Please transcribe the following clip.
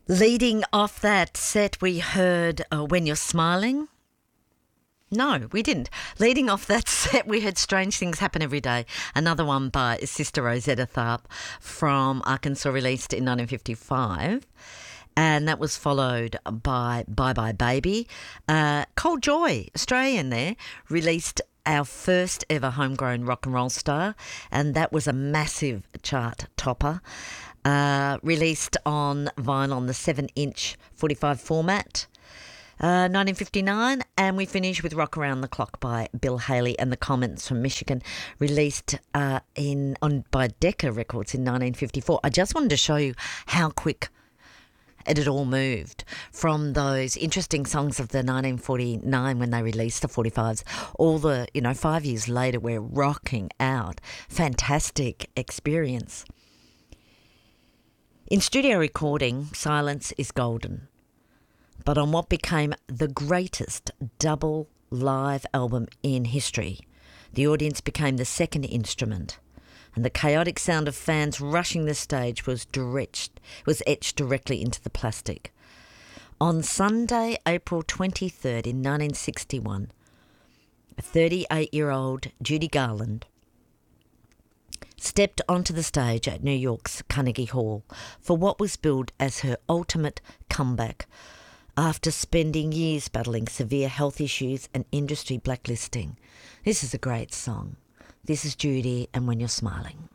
Leading off that set, we heard When You're Smiling. No, we didn't. Leading off that set, we heard Strange Things Happen Every Day, another one by Sister Rosetta Tharpe from Arkansas, released in 1955. And that was followed by Bye Bye Baby. Cold Joy, Australian there, released our first ever homegrown rock and roll star, and that was a massive chart topper. Released on vinyl on the 7-inch 45 format. 1959, and we finish with Rock Around the Clock by Bill Haley and the Comments from Michigan, released by Decca Records in 1954. I just wanted to show you how quick it had all moved from those interesting songs of the 1949 when they released the 45s. All the, 5 years later, we're rocking out. Fantastic experience. In studio recording, silence is golden. But on what became the greatest double live album in history, the audience became the second instrument, and the chaotic sound of fans rushing the stage was etched directly into the plastic. On Sunday, April 23rd in 1961, 38-year-old Judy Garland stepped onto the stage at New York's Carnegie Hall for what was billed as her ultimate comeback after spending years battling severe health issues and industry blacklisting. This is a great song. This is Judy and When You're Smiling.